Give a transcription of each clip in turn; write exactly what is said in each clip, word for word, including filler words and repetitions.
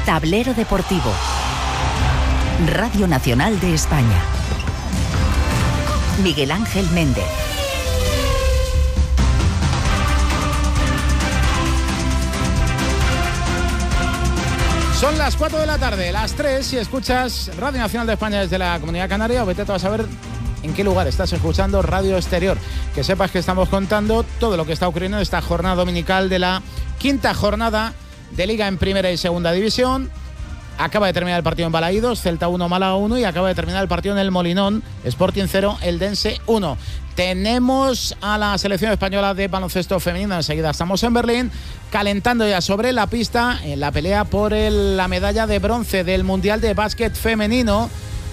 Tablero Deportivo. Radio Nacional de España. Miguel Ángel Méndez. Son las cuatro de la tarde, las tres, si escuchas Radio Nacional de España desde la Comunidad Canaria, o vete a saber en qué lugar estás escuchando Radio Exterior. Que sepas que estamos contando todo lo que está ocurriendo en esta jornada dominical de la quinta jornada de Liga en Primera y Segunda División. Acaba de terminar el partido en Balaídos, Celta uno, Málaga uno, y acaba de terminar el partido en el Molinón, Sporting cero, Eldense uno. Tenemos a la selección española de baloncesto femenino, enseguida estamos en Berlín, calentando ya sobre la pista en la pelea por el, la medalla de bronce del Mundial de Básquet Femenino.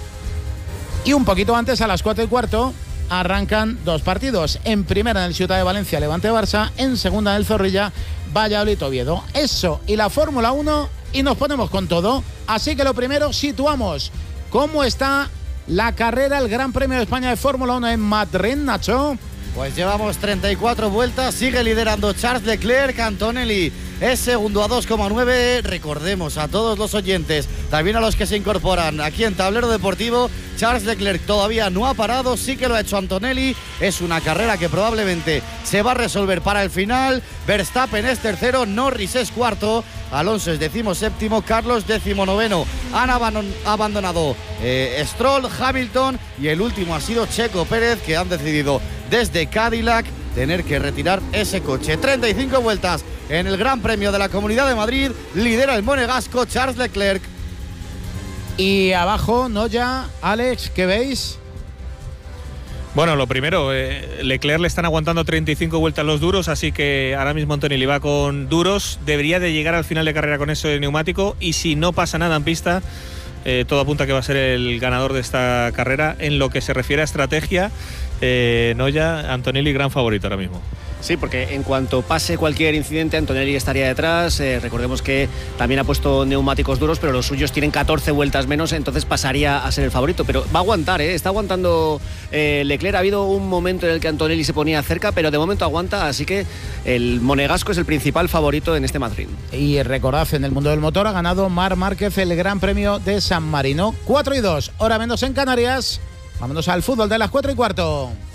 Y un poquito antes, a las cuatro y cuarto, arrancan dos partidos. En primera en el Ciutat de Valencia, Levante-Barça, en segunda en el Zorrilla, Valladolid-Oviedo. Eso y la Fórmula uno, y nos ponemos con todo. Así que lo primero, situamos cómo está la carrera, el Gran Premio de España de Fórmula uno en Madrid, Nacho. Pues llevamos treinta y cuatro vueltas, sigue liderando Charles Leclerc, Antonelli es segundo a dos coma nueve. Recordemos a todos los oyentes, también a los que se incorporan aquí en Tablero Deportivo, Charles Leclerc todavía no ha parado, sí que lo ha hecho Antonelli. Es una carrera que probablemente se va a resolver para el final. Verstappen es tercero, Norris es cuarto, Alonso es decimoséptimo, Carlos decimonoveno. Han abandonado eh, Stroll, Hamilton, y el último ha sido Checo Pérez, que han decidido desde Cadillac tener que retirar ese coche. treinta y cinco vueltas en el Gran Premio de la Comunidad de Madrid, lidera el monegasco Charles Leclerc. Y abajo, Noya, Alex, ¿qué veis? Bueno, lo primero, eh, Leclerc le están aguantando treinta y cinco vueltas los duros, así que ahora mismo Antonelli va con duros, debería de llegar al final de carrera con ese neumático, y si no pasa nada en pista, eh, todo apunta a que va a ser el ganador de esta carrera. En lo que se refiere a estrategia, eh, Noya, Antonelli gran favorito ahora mismo. Sí, porque en cuanto pase cualquier incidente, Antonelli estaría detrás. Eh, recordemos que también ha puesto neumáticos duros, pero los suyos tienen catorce vueltas menos, entonces pasaría a ser el favorito. Pero va a aguantar, ¿eh? Está aguantando eh, Leclerc. Ha habido un momento en el que Antonelli se ponía cerca, pero de momento aguanta, así que el monegasco es el principal favorito en este Madrid. Y recordad, en el mundo del motor ha ganado Marc Márquez el Gran Premio de San Marino. cuatro y dos, hora menos en Canarias. Vámonos al fútbol de las cuatro y cuarto.